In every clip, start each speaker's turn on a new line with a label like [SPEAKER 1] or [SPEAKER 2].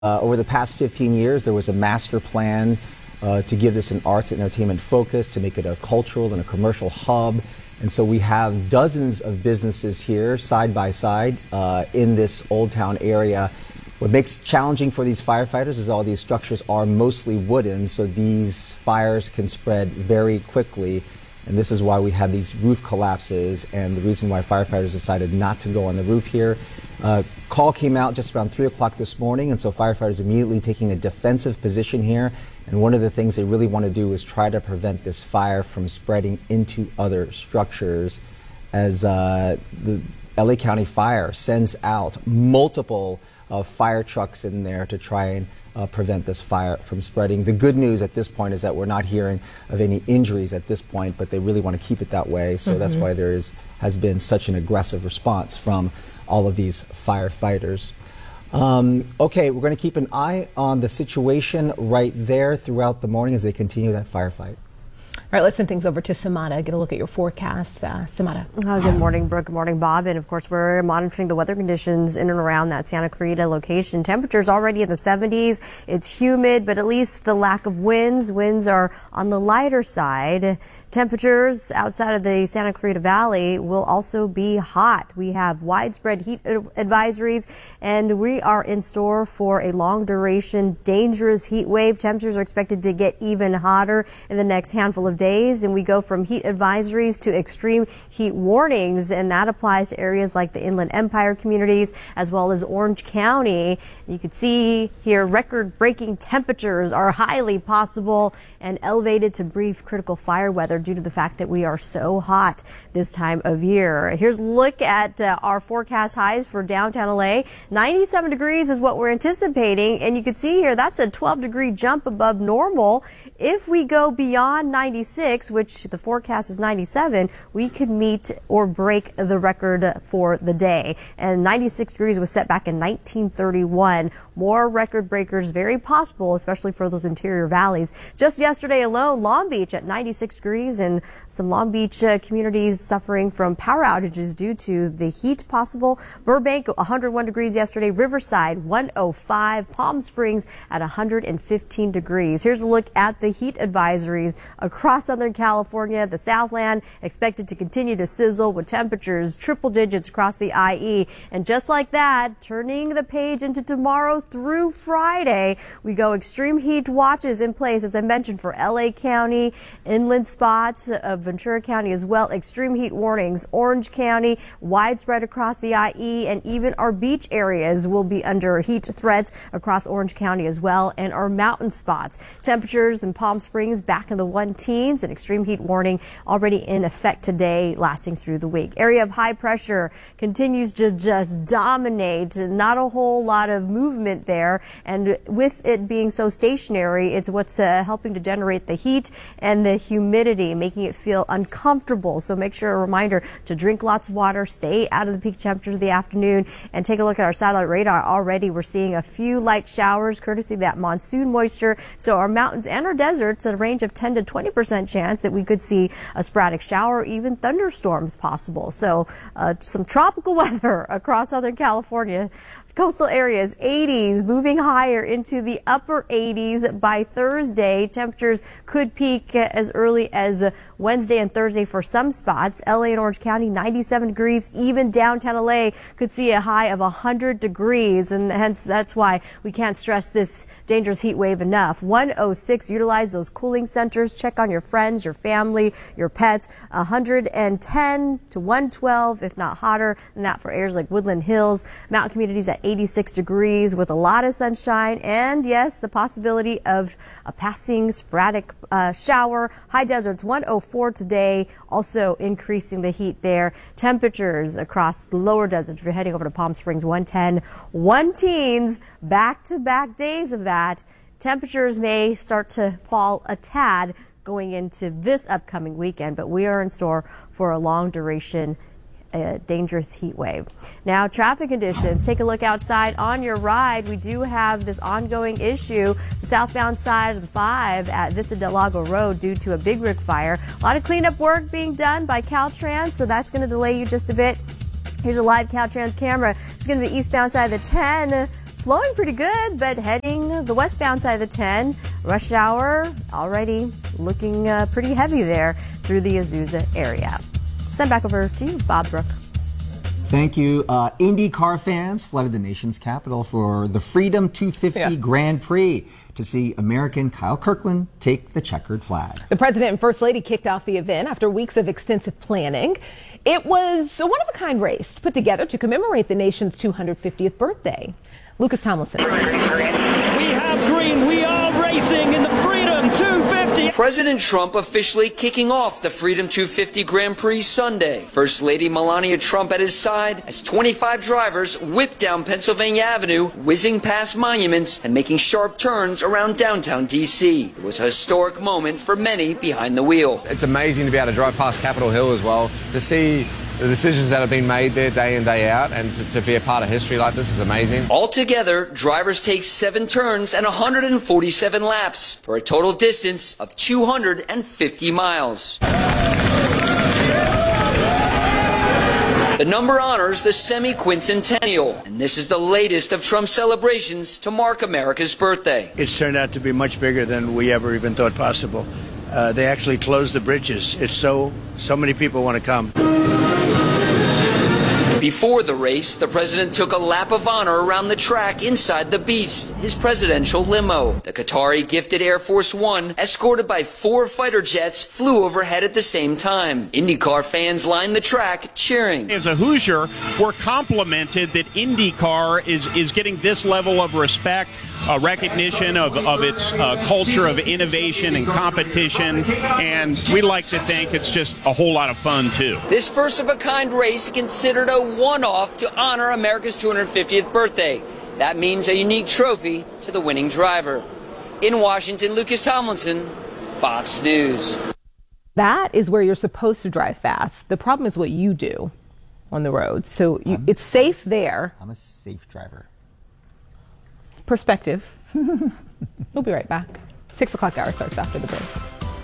[SPEAKER 1] Over the past 15 years, there was a master plan to give this an arts and entertainment focus, to make it a cultural and a commercial hub. And so we have dozens of businesses here side by side in this Old Town area. What makes it challenging for these firefighters is all these structures are mostly wooden, so these fires can spread very quickly. And this is why we had these roof collapses, and the reason why firefighters decided not to go on the roof here. Call came out just around 3 o'clock this morning, and so firefighters immediately taking a defensive position here. And one of the things they really want to do is try to prevent this fire from spreading into other structures, as the LA County Fire sends out multiple fire trucks in there to try and prevent this fire from spreading. The good news at this point is that we're not hearing of any injuries at this point, but they really want to keep it that way. So that's why there has been such an aggressive response from all of these firefighters. Okay, we're going to keep an eye on the situation right there throughout the morning as they continue that firefight.
[SPEAKER 2] All right, let's send things over to Samara. Get a look at your forecast. Samara.
[SPEAKER 3] Good morning, Brooke. Good morning, Bob. And of course, we're monitoring the weather conditions in and around that Santa Clarita location. Temperatures already in the 70s. It's humid, but at least the lack of winds. Winds are on the lighter side. Temperatures outside of the Santa Clarita Valley will also be hot. We have widespread heat advisories, and we are in store for a long duration, dangerous heat wave. Temperatures are expected to get even hotter in the next handful of days, and we go from heat advisories to extreme heat warnings, and that applies to areas like the Inland Empire communities as well as Orange County. You can see here record-breaking temperatures are highly possible and elevated to brief critical fire weather due to the fact that we are so hot this time of year. Here's a look at our forecast highs for downtown LA. 97 degrees is what we're anticipating, and you can see here that's a 12-degree jump above normal. If we go beyond 96, which the forecast is 97, we could meet or break the record for the day. And 96 degrees was set back in 1931. More record breakers very possible, especially for those interior valleys. Just yesterday alone, Long Beach at 96 degrees, and some Long Beach communities suffering from power outages due to the heat possible. Burbank 101 degrees yesterday, Riverside 105, Palm Springs at 115 degrees. Here's a look at the heat advisories across Southern California. The Southland expected to continue to sizzle with temperatures triple digits across the IE. And just like that, turning the page into tomorrow through Friday, we go extreme heat watches in place, as I mentioned, for LA County, inland spots of Ventura County as well. Extreme heat warnings, Orange County, widespread across the IE, and even our beach areas will be under heat threats across Orange County as well, and our mountain spots. Temperatures in Palm Springs back in the 1-teens, and extreme heat warning already in effect today, lasting through the week. Area of high pressure continues to just dominate. Not a whole lot of movement there, and with it being so stationary, it's what's helping to generate the heat and the humidity, making it feel uncomfortable. So make sure, a reminder to drink lots of water, stay out of the peak temperatures of the afternoon, and take a look at our satellite radar. Already we're seeing a few light showers courtesy of that monsoon moisture. So our mountains and our deserts at a range of 10 to 20% chance that we could see a sporadic shower or even thunderstorms possible. So some tropical weather across Southern California. Coastal areas, 80s, moving higher into the upper 80s by Thursday. Temperatures could peak as early as Wednesday and Thursday for some spots. LA and Orange County, 97 degrees. Even downtown LA could see a high of 100 degrees, and hence that's why we can't stress this dangerous heat wave enough. 106, utilize those cooling centers. Check on your friends, your family, your pets. 110 to 112, if not hotter than that, for areas like Woodland Hills. Mountain communities at 86 degrees with a lot of sunshine, and yes, the possibility of a passing sporadic shower. High deserts 104 today, also increasing the heat there. Temperatures across the lower deserts, if you're heading over to Palm Springs, 110, 1-teens, back-to-back days of that. Temperatures may start to fall a tad going into this upcoming weekend, but we are in store for a long duration dangerous heat wave. Now, traffic conditions. Take a look outside on your ride. We do have this ongoing issue, the southbound side of the 5 at Vista Del Lago Road due to a big rig fire. A lot of cleanup work being done by Caltrans, so that's going to delay you just a bit. Here's a live Caltrans camera. It's going to be eastbound side of the 10 flowing pretty good, but heading the westbound side of the 10, rush hour already looking pretty heavy there through the Azusa area. Send back over to you, Bob Brook.
[SPEAKER 1] Thank you. IndyCar fans flooded the nation's capital for the Freedom 250 Grand Prix to see American Kyle Kirkland take the checkered flag.
[SPEAKER 2] The President and First Lady kicked off the event after weeks of extensive planning. It was a one-of-a-kind race put together to commemorate the nation's 250th birthday. Lucas Tomlinson.
[SPEAKER 4] We have green. We are racing in the Freedom 250.
[SPEAKER 5] President Trump officially kicking off the Freedom 250 Grand Prix Sunday. First Lady Melania Trump at his side as 25 drivers whipped down Pennsylvania Avenue, whizzing past monuments and making sharp turns around downtown D.C. It was a historic moment for many behind the wheel.
[SPEAKER 6] It's amazing to be able to drive past Capitol Hill as well, to see the decisions that have been made there day in, day out, and to be a part of history like this is amazing.
[SPEAKER 5] Altogether, drivers take 7 turns and 147 laps for a total distance of 250 miles. The number honors the semi-quincentennial, and this is the latest of Trump's celebrations to mark America's birthday.
[SPEAKER 7] It's turned out to be much bigger than we ever even thought possible. They actually closed the bridges. It's so many people want to come.
[SPEAKER 5] Before the race, the president took a lap of honor around the track inside the Beast, his presidential limo. The Qatari gifted Air Force One, escorted by 4 fighter jets, flew overhead at the same time. IndyCar fans lined the track cheering.
[SPEAKER 8] As a Hoosier, we're complimented that IndyCar is getting this level of respect, recognition of its culture of innovation and competition, and we like to think it's just a whole lot of fun, too.
[SPEAKER 5] This first-of-a-kind race is considered a one-off to honor America's 250th birthday. That means a unique trophy to the winning driver. In Washington, Lucas Tomlinson, Fox News.
[SPEAKER 2] That is where you're supposed to drive fast. The problem is what you do on the road. So it's safe there.
[SPEAKER 1] I'm a safe driver.
[SPEAKER 2] Perspective. We'll be right back. 6 o'clock hour starts after the break.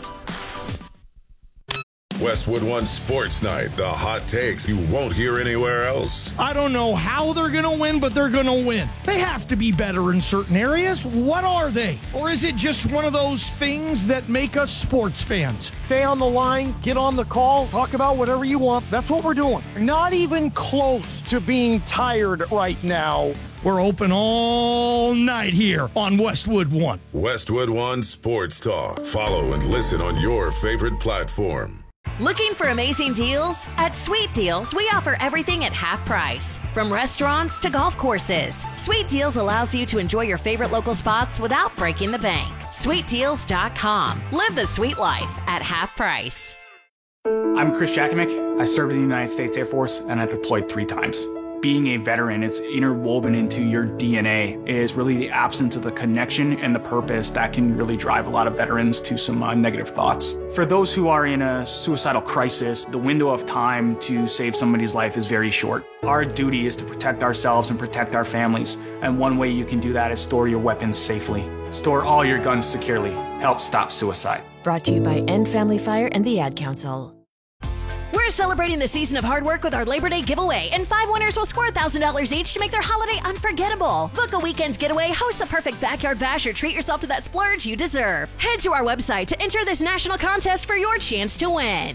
[SPEAKER 9] Westwood One Sports Night, the hot takes you won't hear anywhere else.
[SPEAKER 4] I don't know how they're going to win, but they're going to win. They have to be better in certain areas. What are they? Or is it just one of those things that make us sports fans? Stay on the line, get on the call, talk about whatever you want. That's what we're doing. Not even close to being tired right now. We're open all night here on Westwood One.
[SPEAKER 9] Westwood One Sports Talk. Follow and listen on your favorite platform.
[SPEAKER 10] Looking for amazing deals? At Sweet Deals, we offer everything at half price. From restaurants to golf courses, Sweet Deals allows you to enjoy your favorite local spots without breaking the bank. SweetDeals.com. Live the sweet life at half price.
[SPEAKER 11] I'm Chris Jakovic. I served in the United States Air Force and I deployed 3 times. Being a veteran, it's interwoven into your DNA. It is really the absence of the connection and the purpose that can really drive a lot of veterans to some negative thoughts. For those who are in a suicidal crisis, the window of time to save somebody's life is very short. Our duty is to protect ourselves and protect our families. And one way you can do that is store your weapons safely. Store all your guns securely. Help stop suicide.
[SPEAKER 12] Brought to you by End Family Fire and the Ad Council.
[SPEAKER 10] We're celebrating the season of hard work with our Labor Day giveaway, and 5 winners will score $1,000 each to make their holiday unforgettable. Book a weekend getaway, host the perfect backyard bash, or treat yourself to that splurge you deserve. Head to our website to enter this national contest for your chance to win.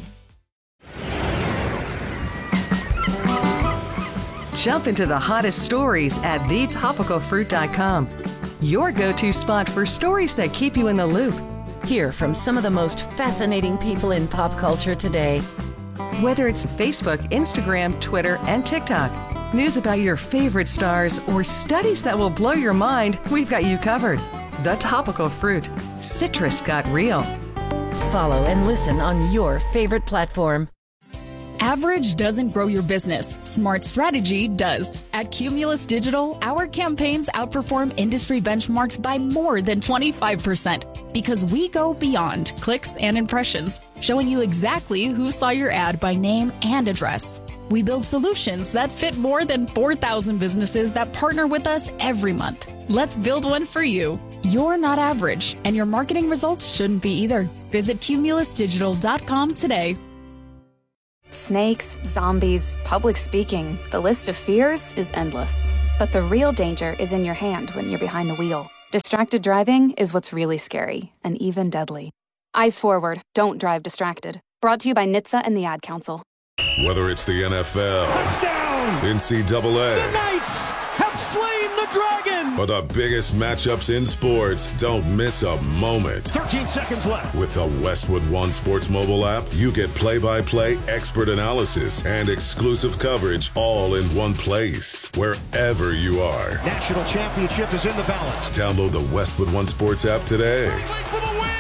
[SPEAKER 13] Jump into the hottest stories at thetopicalfruit.com. Your go-to spot for stories that keep you in the loop.
[SPEAKER 12] Hear from some of the most fascinating people in pop culture today.
[SPEAKER 13] Whether it's Facebook, Instagram, Twitter, and TikTok, news about your favorite stars, or studies that will blow your mind, we've got you covered. The Topical Fruit. Citrus got real.
[SPEAKER 12] Follow and listen on your favorite platform.
[SPEAKER 14] Average doesn't grow your business. Smart strategy does. At Cumulus Digital, our campaigns outperform industry benchmarks by more than 25% because we go beyond clicks and impressions, showing you exactly who saw your ad by name and address. We build solutions that fit more than 4,000 businesses that partner with us every month. Let's build one for you. You're not average, and your marketing results shouldn't be either. Visit cumulusdigital.com today.
[SPEAKER 15] Snakes, zombies, public speaking, the list of fears is endless. But the real danger is in your hand when you're behind the wheel. Distracted driving is what's really scary and even deadly. Eyes forward, don't drive distracted. Brought to you by NHTSA and the Ad Council.
[SPEAKER 9] Whether it's the NFL,
[SPEAKER 4] Touchdown!
[SPEAKER 9] NCAA,
[SPEAKER 4] The Knights have slain the dragon!
[SPEAKER 9] or the biggest matchups in sports, don't miss a moment.
[SPEAKER 4] 13 seconds left.
[SPEAKER 9] With the Westwood One Sports mobile app, you get play-by-play expert analysis and exclusive coverage all in one place, wherever you are.
[SPEAKER 4] National championship is in the balance.
[SPEAKER 9] Download the Westwood One Sports app today.
[SPEAKER 4] For the win!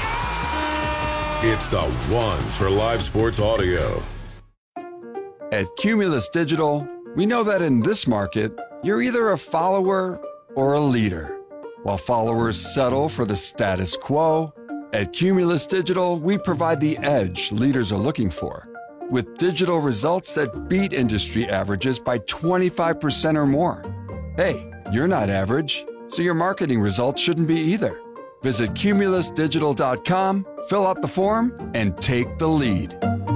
[SPEAKER 9] It's the one for live sports audio.
[SPEAKER 16] At Cumulus Digital, we know that in this market, you're either a follower or a leader. While followers settle for the status quo, at Cumulus Digital, we provide the edge leaders are looking for, with digital results that beat industry averages by 25% or more. Hey, you're not average, so your marketing results shouldn't be either. Visit cumulusdigital.com, fill out the form, and take the lead.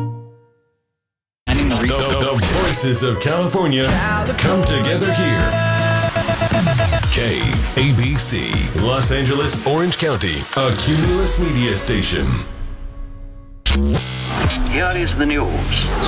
[SPEAKER 17] The voices of California come together here. KABC, Los Angeles, Orange County, a Cumulus media station.
[SPEAKER 18] Here is the news.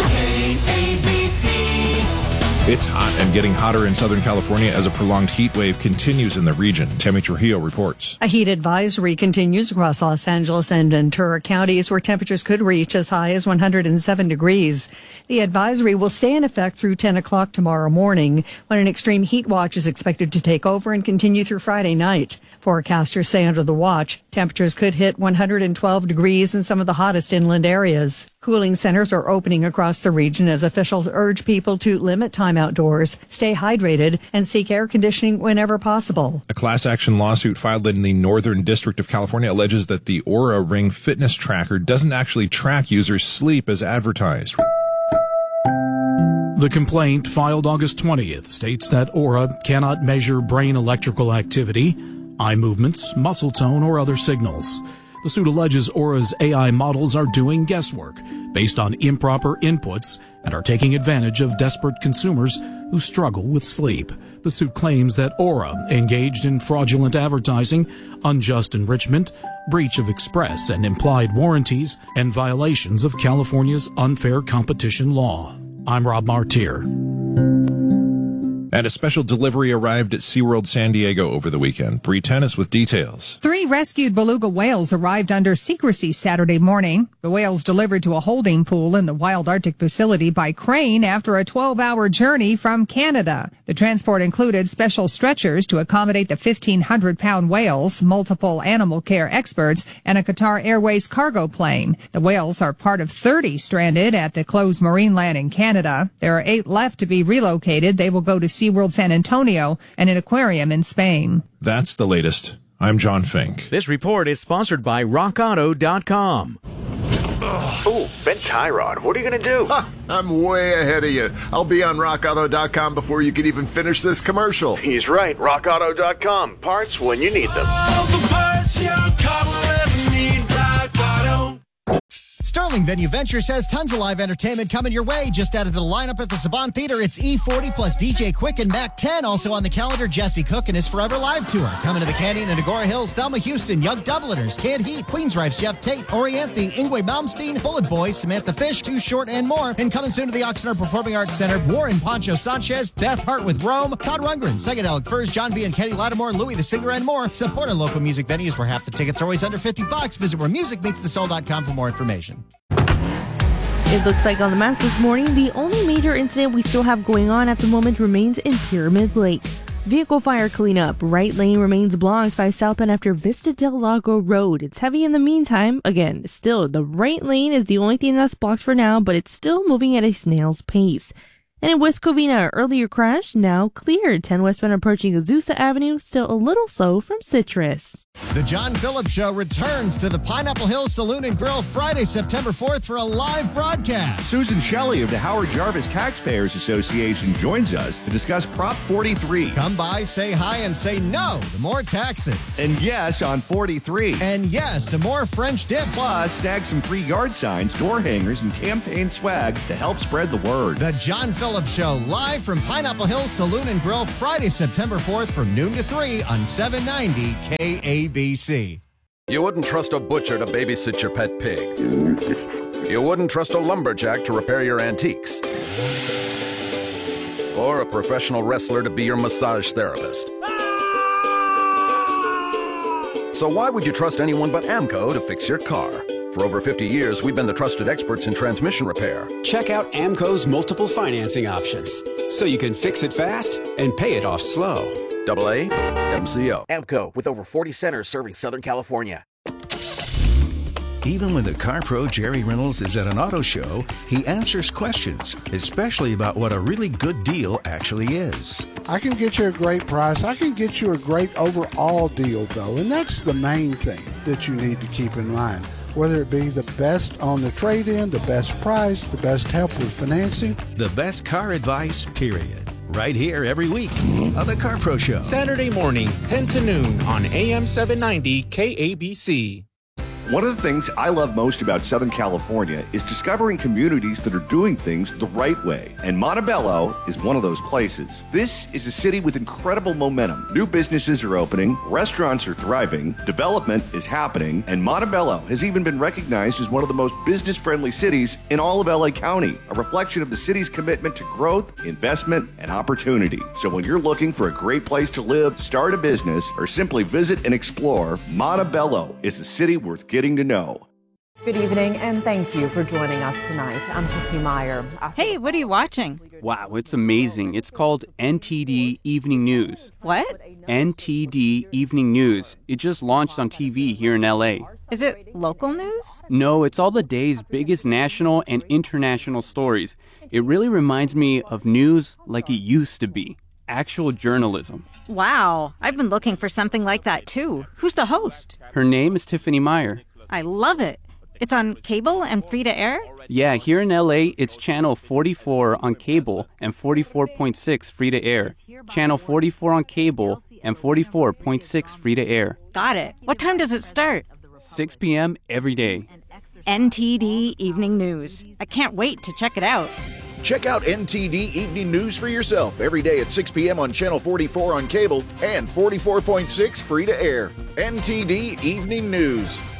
[SPEAKER 19] It's hot and getting hotter in Southern California as a prolonged heat wave continues in the region. Tammy Trujillo reports.
[SPEAKER 20] A heat advisory continues across Los Angeles and Ventura counties, where temperatures could reach as high as 107 degrees. The advisory will stay in effect through 10 o'clock tomorrow morning, when an extreme heat watch is expected to take over and continue through Friday night. Forecasters say under the watch, temperatures could hit 112 degrees in some of the hottest inland areas. Cooling centers are opening across the region as officials urge people to limit time outdoors, stay hydrated, and seek air conditioning whenever possible.
[SPEAKER 19] A class action lawsuit filed in the Northern District of California alleges that the Oura Ring fitness tracker doesn't actually track users' sleep as advertised.
[SPEAKER 21] The complaint, filed August 20th, states that Oura cannot measure brain electrical activity, eye movements, muscle tone, or other signals. The suit alleges Oura's AI models are doing guesswork based on improper inputs and are taking advantage of desperate consumers who struggle with sleep. The suit claims that Oura engaged in fraudulent advertising, unjust enrichment, breach of express and implied warranties, and violations of California's unfair competition law. I'm Rob Martyr.
[SPEAKER 19] And a special delivery arrived at SeaWorld San Diego over the weekend. Bree Tennis with details.
[SPEAKER 22] 3 rescued beluga whales arrived under secrecy Saturday morning. The whales delivered to a holding pool in the Wild Arctic facility by crane after a 12-hour journey from Canada. The transport included special stretchers to accommodate the 1,500-pound whales, multiple animal care experts, and a Qatar Airways cargo plane. The whales are part of 30 stranded at the closed Marineland in Canada. There are 8 left to be relocated. They will go to SeaWorld San Antonio and an aquarium in Spain.
[SPEAKER 19] That's the latest. I'm John Fink.
[SPEAKER 23] This report is sponsored by RockAuto.com.
[SPEAKER 24] Ooh, Ben Tyrod, what are you going to do?
[SPEAKER 25] I'm way ahead of you. I'll be on RockAuto.com before you can even finish this commercial.
[SPEAKER 24] He's right. RockAuto.com. Parts when you need them.
[SPEAKER 26] All the parts your car will ever need. Rock Auto.
[SPEAKER 27] Sterling Venue Ventures has tons of live entertainment coming your way. Just added to the lineup at the Saban Theater, it's E40 plus DJ Quick and Mac 10. Also on the calendar, Jesse Cook and his Forever Live Tour. Coming to the Canyon and Agora Hills, Thelma Houston, Young Dubliners, Canned Heat, Queensrÿche's Jeff Tate, Orianthe, Ingwe Malmsteen, Bullet Boys, Samantha Fish, Too Short, and more. And coming soon to the Oxnard Performing Arts Center, Warren Poncho Sanchez, Beth Hart with Rome, Todd Rundgren, Psychedelic Furs, John B. and Kenny Lattimore, Louis the Singer, and more. Support our local music venues where half the tickets are always under $50. Visit wheremusicmeetsthesoul.com for more information.
[SPEAKER 28] It looks like on the maps this morning, the only major incident we still have going on at the moment remains in Pyramid Lake. Vehicle fire cleanup. Right lane remains blocked by southbound after Vista del Lago Road. It's heavy in the meantime. Again, still, the right lane is the only thing that's blocked for now, but it's still moving at a snail's pace. And in West Covina, earlier crash, now cleared. 10 westbound approaching Azusa Avenue, still a little slow from Citrus.
[SPEAKER 27] The John Phillips Show returns to the Pineapple Hill Saloon and Grill Friday, September 4th for a live broadcast.
[SPEAKER 1] Susan Shelley of the Howard Jarvis Taxpayers Association joins us to discuss Prop 43.
[SPEAKER 27] Come by, say hi, and say no to more taxes.
[SPEAKER 1] And yes on 43.
[SPEAKER 27] And yes to more French dips.
[SPEAKER 1] Plus, snag some free yard signs, door hangers, and campaign swag to help spread the word.
[SPEAKER 27] The John Phillips Show, live from Pineapple Hill Saloon and Grill Friday, September 4th from noon to 3 on 790 KABC.
[SPEAKER 2] You wouldn't trust a butcher to babysit your pet pig. You wouldn't trust a lumberjack to repair your antiques. Or a professional wrestler to be your massage therapist. So why would you trust anyone but AMCO to fix your car? For over 50 years, we've been the trusted experts in transmission repair.
[SPEAKER 3] Check out AMCO's multiple financing options, so you can fix it fast and pay it off slow.
[SPEAKER 2] AA MCO.
[SPEAKER 5] AMCO, with over 40 centers serving Southern California.
[SPEAKER 6] Even when the car pro Jerry Reynolds is at an auto show, he answers questions, especially about what a really good deal actually is.
[SPEAKER 7] I can get you a great price. I can get you a great overall deal, though, and that's the main thing that you need to keep in mind. Whether it be the best on the trade-in, the best price, the best help with financing.
[SPEAKER 6] The best car advice, period. Right here every week on the Car Pro Show.
[SPEAKER 23] Saturday mornings, 10 to noon on AM 790 KABC.
[SPEAKER 1] One of the things I love most about Southern California is discovering communities that are doing things the right way. And Montebello is one of those places. This is a city with incredible momentum. New businesses are opening, restaurants are thriving, development is happening, and Montebello has even been recognized as one of the most business-friendly cities in all of LA County, a reflection of the city's commitment to growth, investment, and opportunity. So when you're looking for a great place to live, start a business, or simply visit and explore, Montebello is a city worth getting to know.
[SPEAKER 8] Good evening, and thank you for joining us tonight. I'm Tiffany Meyer.
[SPEAKER 18] Hey, what are you watching?
[SPEAKER 29] Wow, it's amazing. It's called NTD Evening News.
[SPEAKER 18] What?
[SPEAKER 29] NTD Evening News. It just launched on TV here in LA.
[SPEAKER 18] Is it local news?
[SPEAKER 29] No, it's all the day's biggest national and international stories. It really reminds me of news like it used to be. Actual journalism.
[SPEAKER 18] Wow, I've been looking for something like that too. Who's the host?
[SPEAKER 29] Her name is Tiffany Meyer.
[SPEAKER 18] I love it. It's on cable and free to air?
[SPEAKER 29] Yeah, here in LA, it's channel 44 on cable and 44.6 free to air. Channel 44 on cable and 44.6 free to air.
[SPEAKER 18] Got it. What time does it start?
[SPEAKER 29] 6 p.m. every day.
[SPEAKER 18] NTD Evening News. I can't wait to check it out.
[SPEAKER 30] Check out NTD Evening News for yourself every day at 6 p.m. on Channel 44 on cable and 44.6 free to air. NTD Evening News.